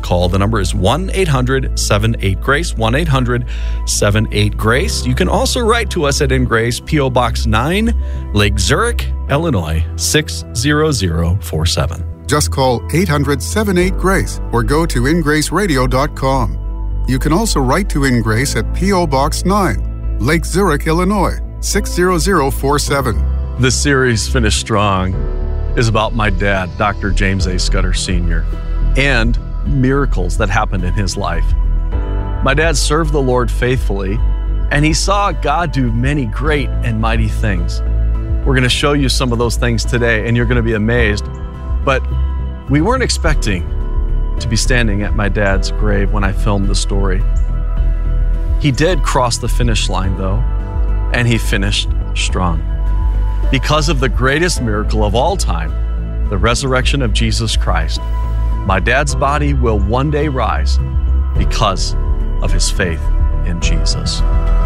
call. The number is 1-800-78-GRACE, 1-800-78-GRACE. You can also write to us at In Grace, P.O. Box 9, Lake Zurich, Illinois, 60047. Just call 800-78-GRACE or go to ingraceradio.com. You can also write to In Grace at P.O. Box 9, Lake Zurich, Illinois, 60047. This series, Finish Strong, is about my dad, Dr. James A. Scudder Sr., and miracles that happened in his life. My dad served the Lord faithfully, and he saw God do many great and mighty things. We're going to show you some of those things today, and you're going to be amazed. But we weren't expecting to be standing at my dad's grave when I filmed the story. He did cross the finish line, though, and he finished strong. Because of the greatest miracle of all time, the resurrection of Jesus Christ, my dad's body will one day rise because of his faith in Jesus.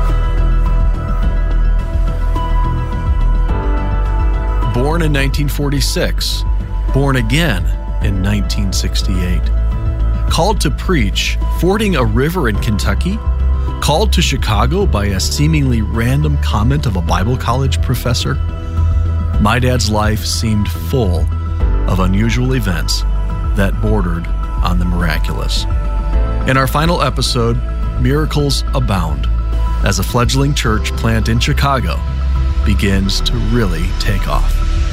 Born in 1946, born again in 1968. Called to preach, fording a river in Kentucky. Called to Chicago by a seemingly random comment of a Bible college professor. My dad's life seemed full of unusual events that bordered on the miraculous. In our final episode, miracles abound as a fledgling church plant in Chicago begins to really take off.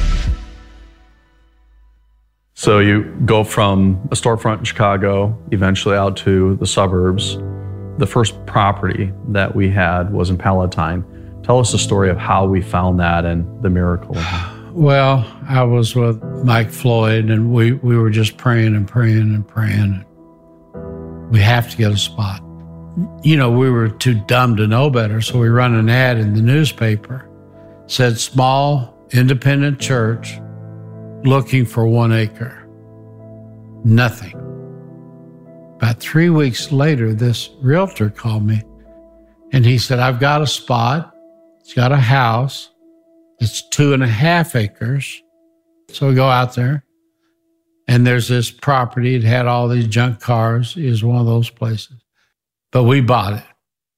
So you go from a storefront in Chicago, eventually out to the suburbs. The first property that we had was in Palatine. Tell us the story of how we found that and the miracle. Well, I was with Mike Floyd, and we were just praying and praying and praying. We have to get a spot. You know, we were too dumb to know better, so we run an ad in the newspaper. It said, small, independent church looking for 1 acre. Nothing. About 3 weeks later, this realtor called me, and he said, I've got a spot. It's got a house. It's 2.5 acres. So we go out there, and there's this property. It had all these junk cars. It was one of those places. But we bought it.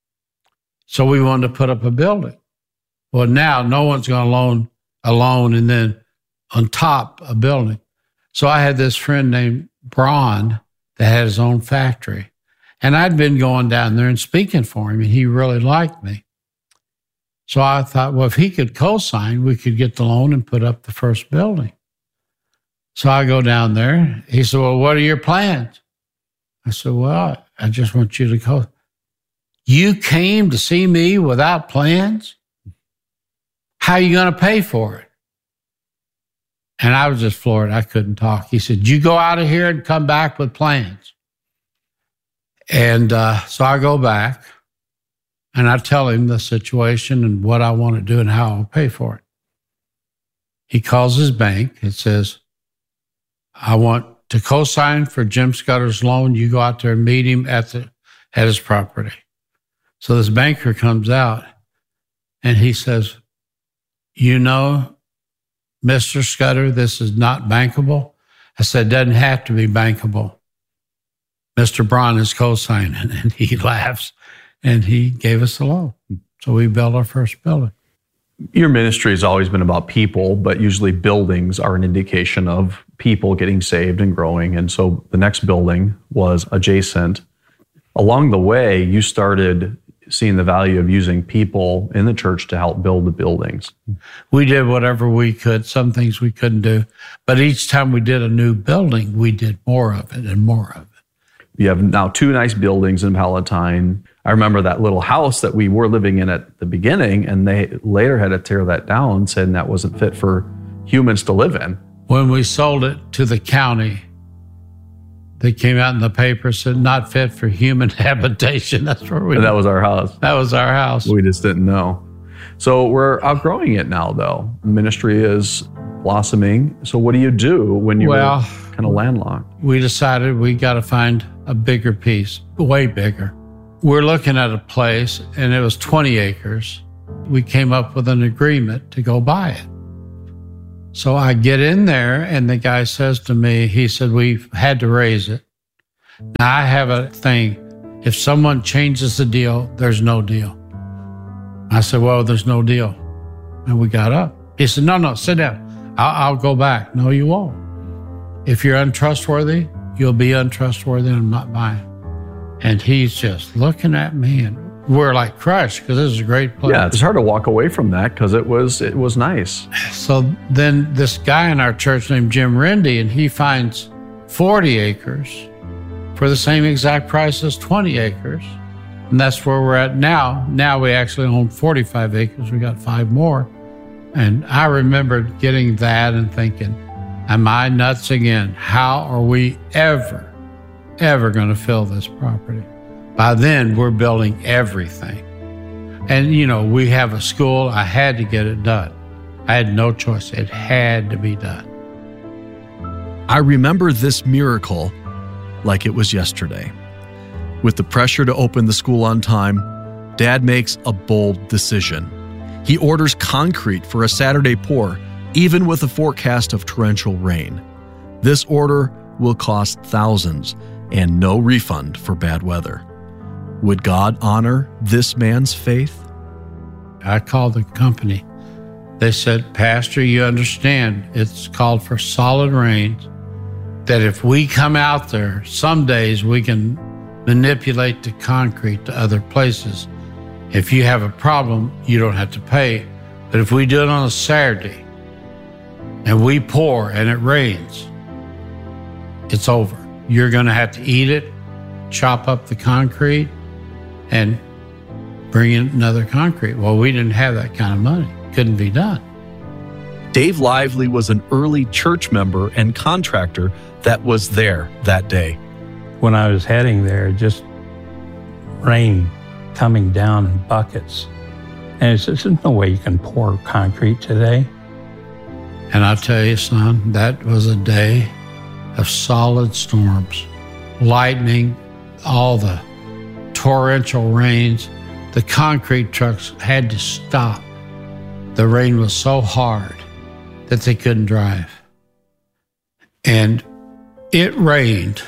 So we wanted to put up a building. Well, now no one's going to loan a loan and then on top a building. So I had this friend named Braun that had his own factory. And I'd been going down there and speaking for him, and he really liked me. So I thought, well, if he could co-sign, we could get the loan and put up the first building. So I go down there. He said, well, what are your plans? I said, well, I just want you to co. You came to see me without plans? How are you going to pay for it? And I was just floored. I couldn't talk. He said, you go out of here and come back with plans. And so I go back and I tell him the situation and what I want to do and how I'll pay for it. He calls his bank. It says, I want to co-sign for Jim Scudder's loan. You go out there and meet him at his property. So this banker comes out and he says, you know, Mr. Scudder, this is not bankable. I said, it doesn't have to be bankable. Mr. Braun is co-signing. And he laughs, and he gave us a loan. So we built our first building. Your ministry has always been about people, but usually buildings are an indication of people getting saved and growing. And so the next building was adjacent. Along the way, you started seeing the value of using people in the church to help build the buildings. We did whatever we could, some things we couldn't do. But each time we did a new building, we did more of it and more of it. You have now 2 nice buildings in Palatine. I remember that little house that we were living in at the beginning, and they later had to tear that down, saying that wasn't fit for humans to live in. When we sold it to the county, they came out in the paper, said not fit for human habitation. That's where we And that was our house. That was our house. We just didn't know. So we're outgrowing it now, though. Ministry is blossoming. So what do you do when you're kind of landlocked? We decided we got to find a bigger piece, way bigger. We're looking at a place, and it was 20 acres. We came up with an agreement to go buy it. So I get in there, and the guy says to me, he said, we've had to raise it. Now, I have a thing. If someone changes the deal, there's no deal. I said, well, there's no deal. And we got up. He said, no, sit down. I'll go back. No, you won't. If you're untrustworthy, you'll be untrustworthy and I'm not buying. And he's just looking at me, and we're like crushed because this is a great place. Yeah, it's hard to walk away from that because it was nice. So then this guy in our church named Jim Rendy, and he finds 40 acres for the same exact price as 20 acres. And that's where we're at now. Now we actually own 45 acres. We got 5 more. And I remember getting that and thinking, am I nuts again? How are we ever going to fill this property? By then, we're building everything. And, we have a school. I had to get it done. I had no choice. It had to be done. I remember this miracle like it was yesterday. With the pressure to open the school on time, Dad makes a bold decision. He orders concrete for a Saturday pour, even with a forecast of torrential rain. This order will cost thousands and no refund for bad weather. Would God honor this man's faith? I called the company. They said, Pastor, you understand it's called for solid rains, that if we come out there, some days we can manipulate the concrete to other places. If you have a problem, you don't have to pay. But if we do it on a Saturday and we pour and it rains, it's over. You're going to have to eat it, chop up the concrete, and bring in another concrete. Well, we didn't have that kind of money. Couldn't be done. Dave Lively was an early church member and contractor that was there that day. When I was heading there, just rain coming down in buckets. And it's just, there's no way you can pour concrete today. And I'll tell you, son, that was a day of solid storms, lightning, all the torrential rains. The concrete trucks had to stop. The rain was so hard that they couldn't drive. And it rained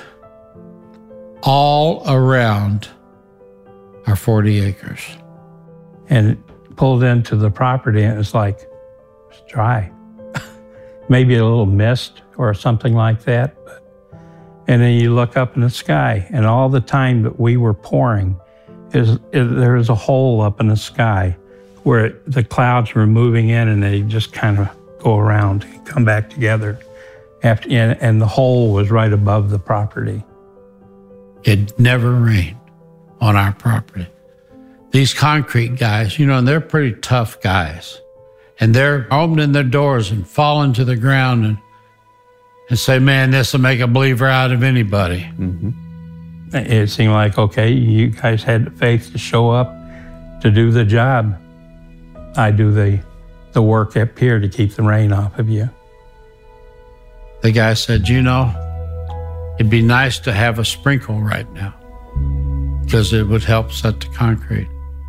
all around our 40 acres. And it pulled into the property and it's like, it's dry. Maybe a little mist or something like that. And then you look up in the sky, and all the time that we were pouring, there was a hole up in the sky where the clouds were moving in and they just kind of go around and come back together. And the hole was right above the property. It never rained on our property. These concrete guys, and they're pretty tough guys. And they're opening their doors and falling to the ground and say, man, this will make a believer out of anybody. Mm-hmm. It seemed like, okay, you guys had the faith to show up to do the job. I do the work up here to keep the rain off of you. The guy said, it'd be nice to have a sprinkle right now because it would help set the concrete.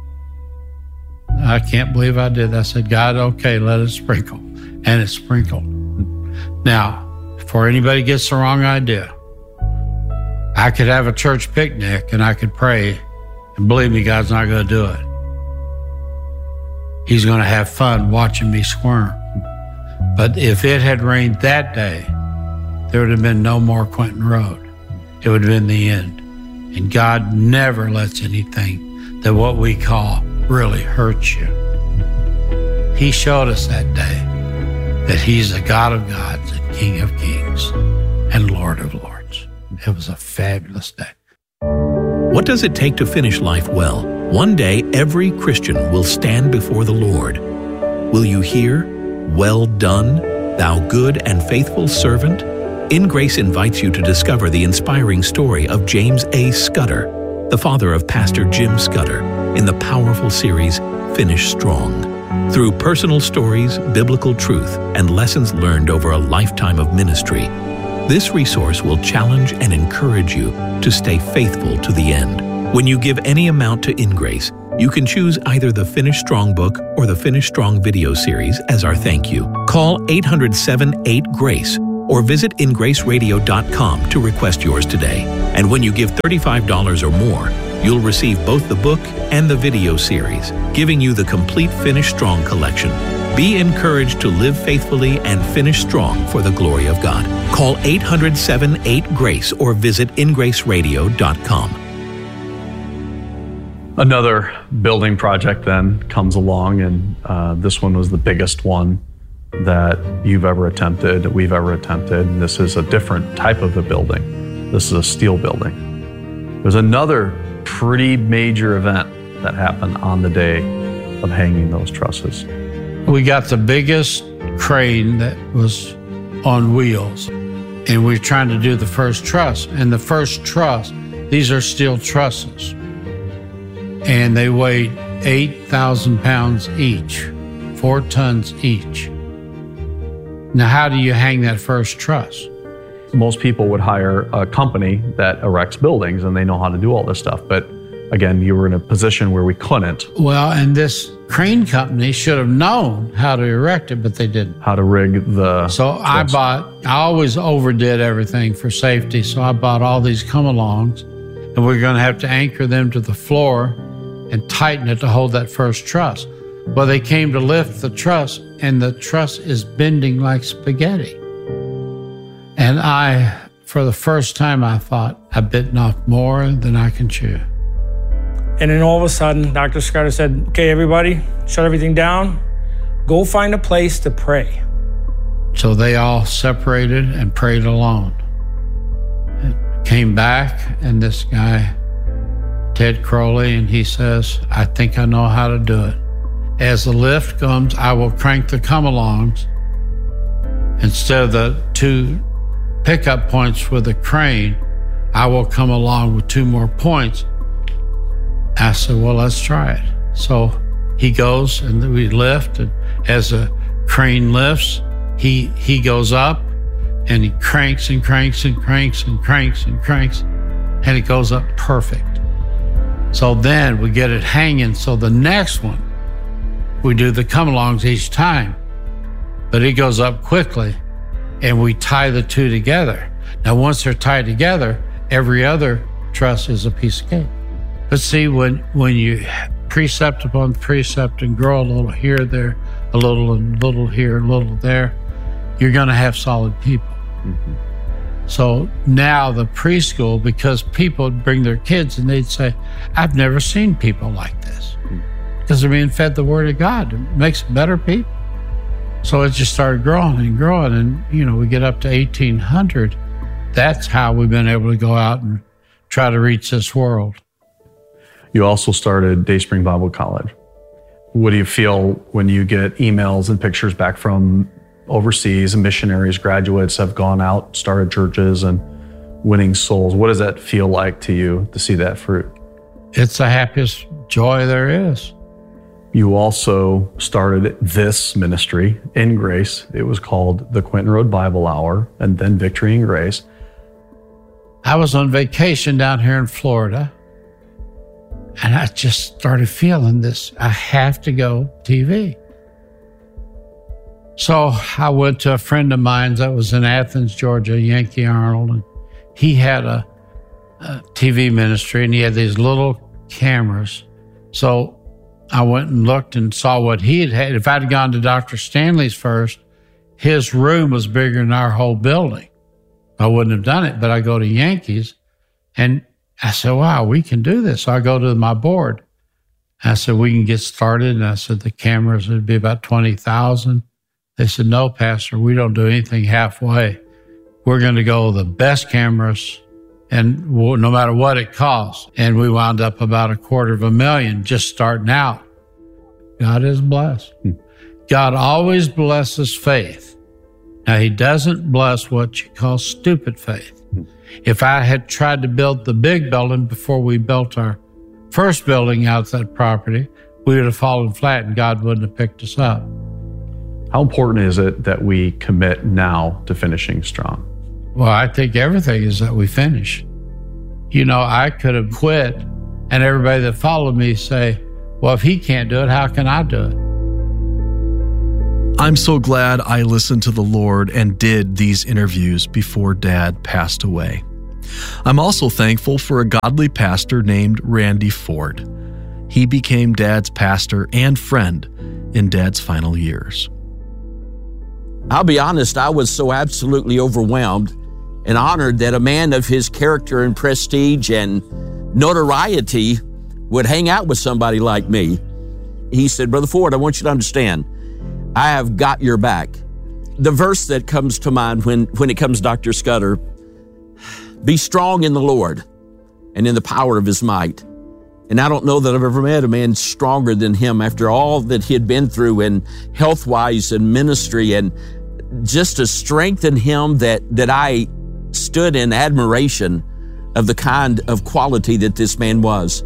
I can't believe I did that. I said, God, okay, let it sprinkle. And it sprinkled. Now, before anybody gets the wrong idea, I could have a church picnic and I could pray, and believe me, God's not going to do it. He's going to have fun watching me squirm. But if it had rained that day, there would have been no more Quentin Road. It would have been the end. And God never lets anything that what we call really hurts you. He showed us that day that He's the God of gods and King of kings and Lord of lords. It was a fabulous day. What does it take to finish life well? One day, every Christian will stand before the Lord. Will you hear, "Well done, thou good and faithful servant"? In Grace invites you to discover the inspiring story of James A. Scudder, the father of Pastor Jim Scudder, in the powerful series, Finish Strong. Through personal stories, biblical truth, and lessons learned over a lifetime of ministry, this resource will challenge and encourage you to stay faithful to the end. When you give any amount to InGrace, you can choose either the Finish Strong book or the Finish Strong video series as our thank you. Call 800-78-GRACE or visit ingraceradio.com to request yours today. And when you give $35 or more, you'll receive both the book and the video series, giving you the complete Finish Strong collection. Be encouraged to live faithfully and finish strong for the glory of God. Call 800-78-GRACE or visit ingraceradio.com. Another building project then comes along, and this one was the biggest one that you've ever attempted, that we've ever attempted. And this is a different type of a building. This is a steel building. There's another pretty major event that happened on the day of hanging those trusses. We got the biggest crane that was on wheels, and we were trying to do the first truss. And the first truss, these are steel trusses, and they weighed 8,000 pounds each, 4 tons each. Now, how do you hang that first truss? Most people would hire a company that erects buildings, and they know how to do all this stuff. But again, you were in a position where we couldn't. Well, and this crane company should have known how to erect it, but they didn't. How to rig the... So I always overdid everything for safety. So I bought all these come-alongs, and we're going to have to anchor them to the floor and tighten it to hold that first truss. Well, they came to lift the truss, and the truss is bending like spaghetti. And for the first time, I thought, I've bitten off more than I can chew. And then all of a sudden, Dr. Scudder said, okay, everybody, shut everything down. Go find a place to pray. So they all separated and prayed alone. It came back, and this guy, Ted Crowley, and he says, I think I know how to do it. As the lift comes, I will crank the come-alongs. Instead of the 2 pickup points with the crane, I will come along with 2 more points. I said, well, let's try it. So he goes, and we lift, and as the crane lifts, he goes up, and he cranks and cranks and cranks and cranks and cranks, and it goes up perfect. So then we get it hanging. So the next one, we do the come-alongs each time, but it goes up quickly, and we tie the 2 together. Now, once they're tied together, every other truss is a piece of cake. But see, when you precept upon precept and grow a little here, there, a little and little here, a little there, you're going to have solid people. Mm-hmm. So now the preschool, because people would bring their kids and they'd say, I've never seen people like this. Because they're being fed the Word of God. It makes better people. So it just started growing and growing. And, we get up to 1,800. That's how we've been able to go out and try to reach this world. You also started Dayspring Bible College. What do you feel when you get emails and pictures back from overseas and missionaries, graduates have gone out, started churches and winning souls? What does that feel like to you to see that fruit? It's the happiest joy there is. You also started this ministry in Grace. It was called the Quinton Road Bible Hour, and then Victory in Grace. I was on vacation down here in Florida, and I just started feeling this, I have to go TV. So I went to a friend of mine that was in Athens, Georgia, Yankee Arnold, and he had a TV ministry, and he had these little cameras. So I went and looked and saw what he had. If I'd gone to Dr. Stanley's first, his room was bigger than our whole building. I wouldn't have done it, but I go to Yankees, and I said, wow, we can do this. So I go to my board. I said, we can get started. And I said, the cameras would be about 20,000. They said, no, Pastor, we don't do anything halfway. We're going to go with the best cameras, and no matter what it costs. And we wound up about $250,000 just starting out. God is blessed. God always blesses faith. Now, he doesn't bless what you call stupid faith. If I had tried to build the big building before we built our first building out that property, we would have fallen flat and God wouldn't have picked us up. How important is it that we commit now to finishing strong? Well, I think everything is that we finish. I could have quit, and everybody that followed me say, well, if he can't do it, how can I do it? I'm so glad I listened to the Lord and did these interviews before Dad passed away. I'm also thankful for a godly pastor named Randy Ford. He became Dad's pastor and friend in Dad's final years. I'll be honest, I was so absolutely overwhelmed and honored that a man of his character and prestige and notoriety would hang out with somebody like me. He said, Brother Ford, I want you to understand, I have got your back. The verse that comes to mind when it comes to Dr. Scudder, be strong in the Lord and in the power of his might. And I don't know that I've ever met a man stronger than him after all that he had been through in health-wise and ministry, and just a strength in him that I stood in admiration of the kind of quality that this man was.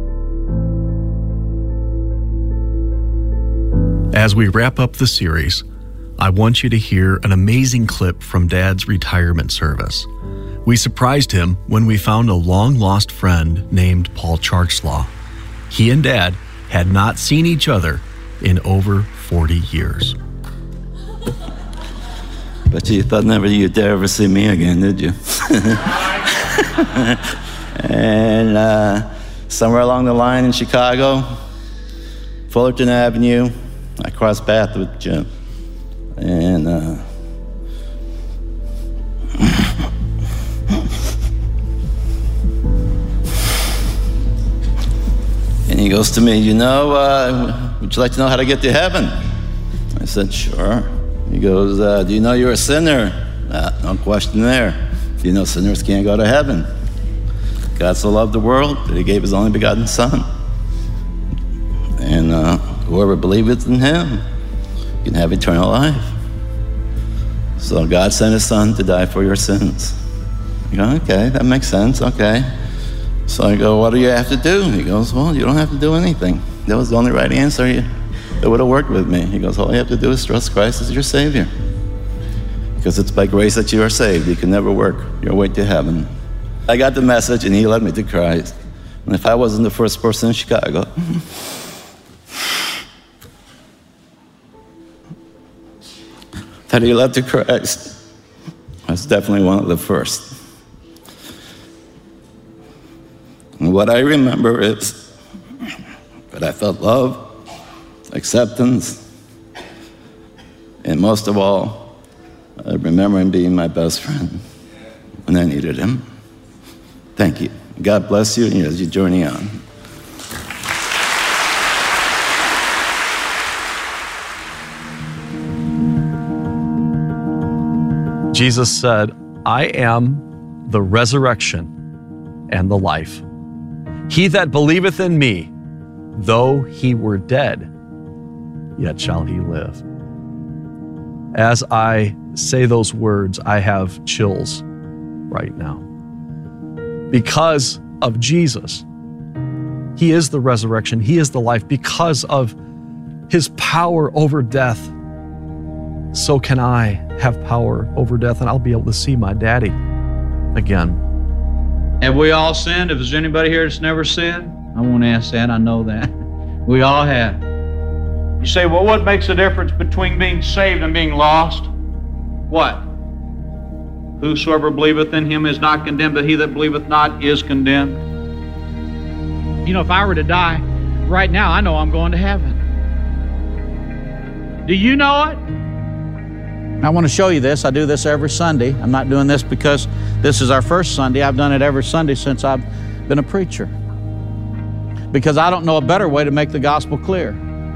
As we wrap up the series, I want you to hear an amazing clip from Dad's retirement service. We surprised him when we found a long-lost friend named Paul Charchlaw. He and Dad had not seen each other in over 40 years. But you thought never you'd ever see me again, did you? And somewhere along the line in Chicago, Fullerton Avenue, I crossed paths with Jim. And and he goes to me, would you like to know how to get to heaven? I said, sure. He goes, do you know you're a sinner? No question there. Do you know sinners can't go to heaven? God so loved the world that he gave his only begotten Son. And whoever believeth in him can have eternal life. So God sent his Son to die for your sins. You go, okay, that makes sense, okay. So I go, what do you have to do? He goes, well, you don't have to do anything. That was the only right answer. It would have worked with me. He goes, all you have to do is trust Christ as your Savior. Because it's by grace that you are saved. You can never work your way to heaven. I got the message, and he led me to Christ. And if I wasn't the first person in Chicago that he led to Christ, I was definitely one of the first. And what I remember is that I felt love, acceptance, and most of all, I remember him being my best friend when I needed him. Thank you. God bless you as you journey on. Jesus said, I am the resurrection and the life. He that believeth in me, though he were dead, yet shall he live. As I say those words, I have chills right now. Because of Jesus. He is the resurrection. He is the life. Because of his power over death, so can I have power over death, and I'll be able to see my daddy again. Have we all sinned? If there's anybody here that's never sinned, I won't ask that. I know that. We all have. You say, well, what makes the difference between being saved and being lost? What? Whosoever believeth in him is not condemned, but he that believeth not is condemned. You know, if I were to die right now, I know I'm going to heaven. Do you know it? I want to show you this. I do this every Sunday. I'm not doing this because this is our first Sunday. I've done it every Sunday since I've been a preacher. Because I don't know a better way to make the gospel clear.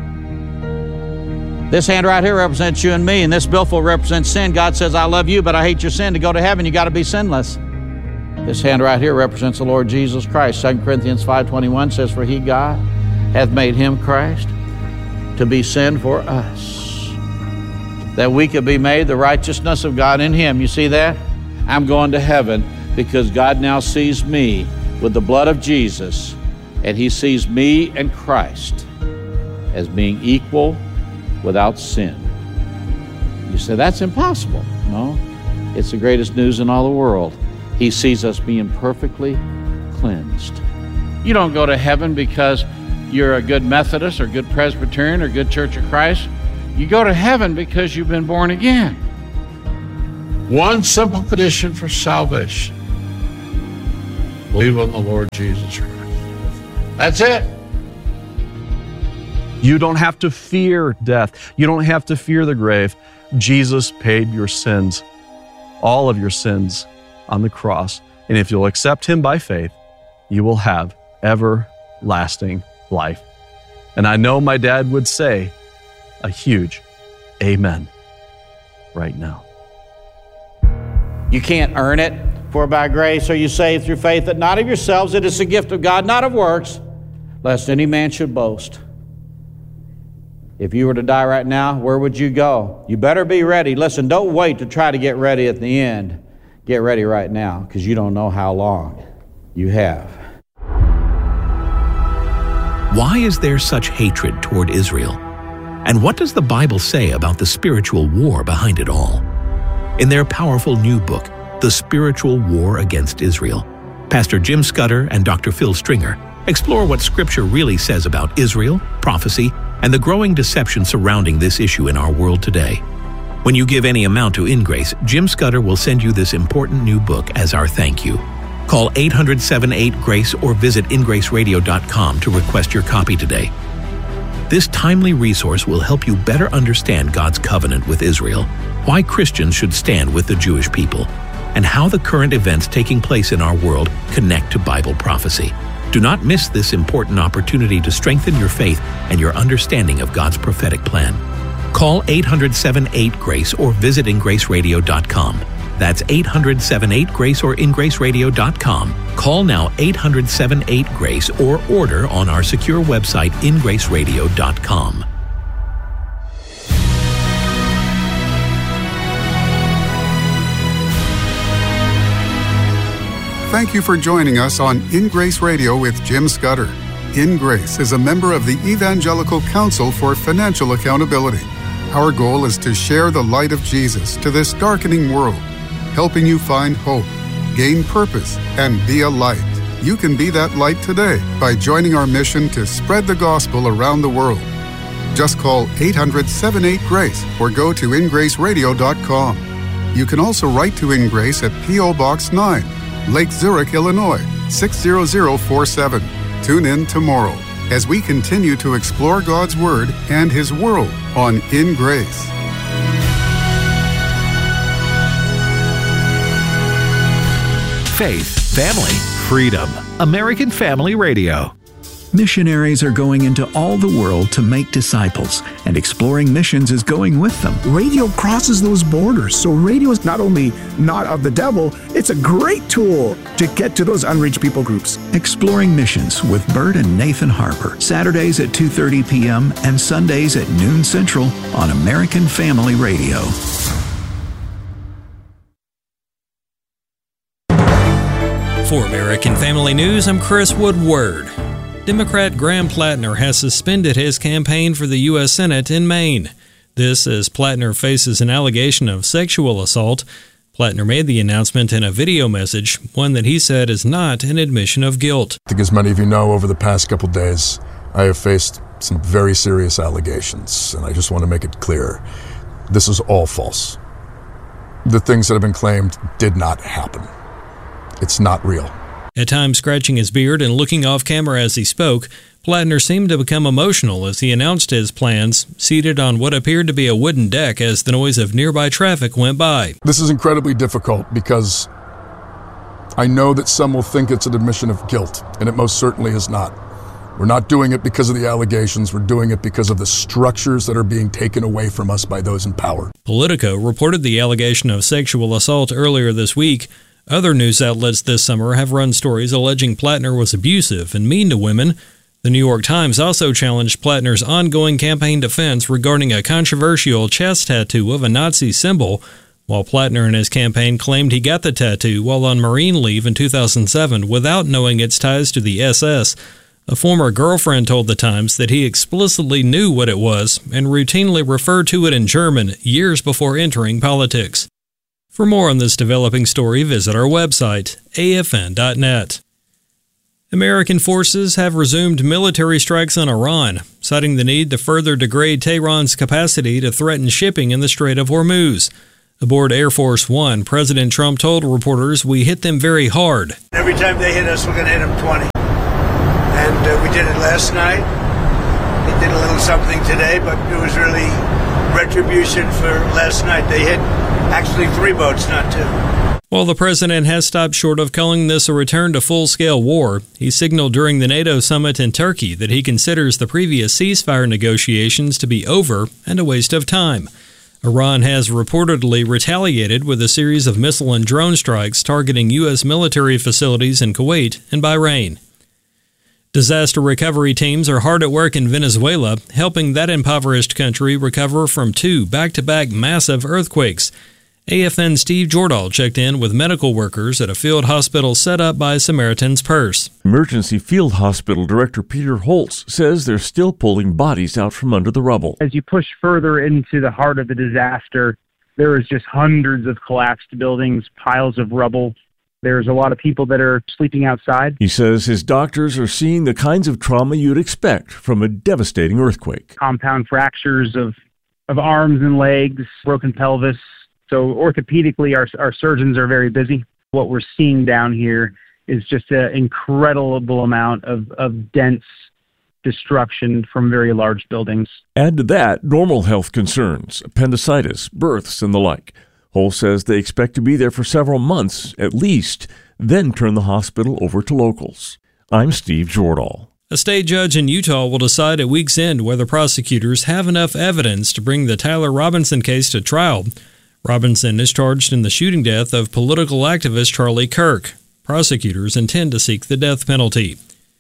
This hand right here represents you and me, and this billfold represents sin. God says, I love you, but I hate your sin. To go to heaven, you got to be sinless. This hand right here represents the Lord Jesus Christ. 2 Corinthians 5:21 says, for he, God, hath made him, Christ, to be sin for us, that we could be made the righteousness of God in him. You see that? I'm going to heaven because God now sees me with the blood of Jesus, and he sees me and Christ as being equal without sin. You say, that's impossible. No, it's the greatest news in all the world. He sees us being perfectly cleansed. You don't go to heaven because you're a good Methodist or good Presbyterian or good Church of Christ. You go to heaven because you've been born again. One simple condition for salvation. Believe on the Lord Jesus Christ. That's it. You don't have to fear death. You don't have to fear the grave. Jesus paid your sins, all of your sins, on the cross. And if you'll accept him by faith, you will have everlasting life. And I know my dad would say a huge amen right now. You can't earn it, for by grace are you saved through faith, that not of yourselves, it is the gift of God, not of works, lest any man should boast. If you were to die right now, where would you go? You better be ready. Listen, don't wait to try to get ready at the end. Get ready right now, because you don't know how long you have. Why is there such hatred toward Israel? And what does the Bible say about the spiritual war behind it all? In their powerful new book, The Spiritual War Against Israel, Pastor Jim Scudder and Dr. Phil Stringer explore what Scripture really says about Israel, prophecy, and the growing deception surrounding this issue in our world today. When you give any amount to InGrace, Jim Scudder will send you this important new book as our thank you. Call 800-78-GRACE or visit ingraceradio.com to request your copy today. This timely resource will help you better understand God's covenant with Israel, why Christians should stand with the Jewish people, and how the current events taking place in our world connect to Bible prophecy. Do not miss this important opportunity to strengthen your faith and your understanding of God's prophetic plan. Call 800-78-GRACE or visit ingraceradio.com. That's 800-78-GRACE or ingraceradio.com. Call now 800-78-GRACE or order on our secure website ingraceradio.com. Thank you for joining us on In Grace Radio with Jim Scudder. In Grace is a member of the Evangelical Council for Financial Accountability. Our goal is to share the light of Jesus to this darkening world, helping you find hope, gain purpose, and be a light. You can be that light today by joining our mission to spread the gospel around the world. Just call 800-78-GRACE or go to ingraceradio.com. You can also write to In Grace at P.O. Box 9, Lake Zurich, Illinois, 60047. Tune in tomorrow as we continue to explore God's Word and His world on In Grace. Faith, family, freedom. American Family Radio. Missionaries are going into all the world to make disciples, and Exploring Missions is going with them. Radio crosses those borders, so radio is not only not of the devil, it's a great tool to get to those unreached people groups. Exploring Missions with Bert and Nathan Harper, Saturdays at 2:30 p.m. and Sundays at noon Central on American Family Radio. For American Family News, I'm Chris Woodward. Democrat Graham Plattner has suspended his campaign for the U.S. Senate in Maine. This as Plattner faces an allegation of sexual assault. Plattner made the announcement in a video message, one that he said is not an admission of guilt. I think as many of you know, over the past couple days, I have faced some very serious allegations, and I just want to make it clear. This is all false. The things that have been claimed did not happen. It's not real. At times scratching his beard and looking off camera as he spoke, Plattner seemed to become emotional as he announced his plans, seated on what appeared to be a wooden deck as the noise of nearby traffic went by. This is incredibly difficult because I know that some will think it's an admission of guilt, and it most certainly is not. We're not doing it because of the allegations. We're doing it because of the structures that are being taken away from us by those in power. Politico reported the allegation of sexual assault earlier this week. Other news outlets this summer have run stories alleging Plattner was abusive and mean to women. The New York Times also challenged Plattner's ongoing campaign defense regarding a controversial chest tattoo of a Nazi symbol, while Plattner and his campaign claimed he got the tattoo while on Marine leave in 2007 without knowing its ties to the SS. A former girlfriend told the Times that he explicitly knew what it was and routinely referred to it in German years before entering politics. For more on this developing story, visit our website, afn.net. American forces have resumed military strikes on Iran, citing the need to further degrade Tehran's capacity to threaten shipping in the Strait of Hormuz. Aboard Air Force One, President Trump told reporters, "We hit them very hard. Every time they hit us, we're going to hit them 20. And we did it last night. They did a little something today, but it was really retribution for last night. They hit actually 3 boats, not 2. While the president has stopped short of calling this a return to full-scale war, he signaled during the NATO summit in Turkey that he considers the previous ceasefire negotiations to be over and a waste of time. Iran has reportedly retaliated with a series of missile and drone strikes targeting U.S. military facilities in Kuwait and Bahrain. Disaster recovery teams are hard at work in Venezuela, helping that impoverished country recover from 2 back-to-back massive earthquakes. AFN's Steve Jordahl checked in with medical workers at a field hospital set up by Samaritan's Purse. Emergency Field Hospital Director Peter Holtz says they're still pulling bodies out from under the rubble. As you push further into the heart of the disaster, there is just hundreds of collapsed buildings, piles of rubble. There's a lot of people that are sleeping outside. He says his doctors are seeing the kinds of trauma you'd expect from a devastating earthquake. Compound fractures of arms and legs, broken pelvis. So orthopedically, our surgeons are very busy. What we're seeing down here is just an incredible amount of dense destruction from very large buildings. Add to that normal health concerns, appendicitis, births, and the like. Hull says they expect to be there for several months at least, then turn the hospital over to locals. I'm Steve Jordahl. A state judge in Utah will decide at week's end whether prosecutors have enough evidence to bring the Tyler Robinson case to trial. Robinson is charged in the shooting death of political activist Charlie Kirk. Prosecutors intend to seek the death penalty.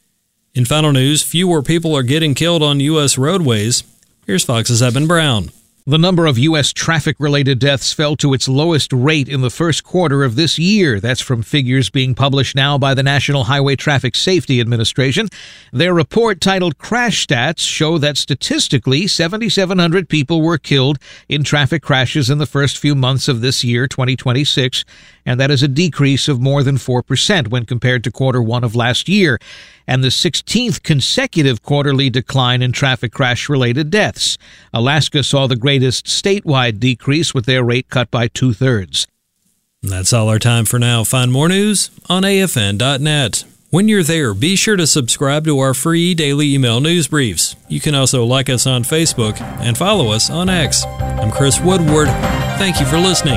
In final news, fewer people are getting killed on U.S. roadways. Here's Fox's Eben Brown. The number of U.S. traffic-related deaths fell to its lowest rate in the first quarter of this year. That's from figures being published now by the National Highway Traffic Safety Administration. Their report titled Crash Stats show that statistically 7,700 people were killed in traffic crashes in the first few months of this year, 2026, and that is a decrease of more than 4% when compared to quarter one of last year, and the 16th consecutive quarterly decline in traffic crash-related deaths. Alaska saw the greatest statewide decrease with their rate cut by 2/3. That's all our time for now. Find more news on AFN.net. When you're there, be sure to subscribe to our free daily email news briefs. You can also like us on Facebook and follow us on X. I'm Chris Woodward. Thank you for listening.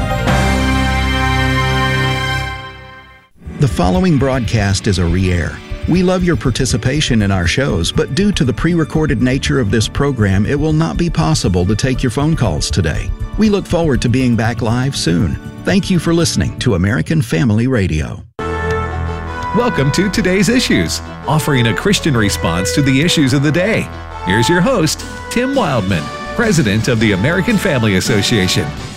The following broadcast is a re-air. We love your participation in our shows, but due to the pre-recorded nature of this program, it will not be possible to take your phone calls today. We look forward to being back live soon. Thank you for listening to American Family Radio. Welcome to Today's Issues, offering a Christian response to the issues of the day. Here's your host, Tim Wildman, President of the American Family Association.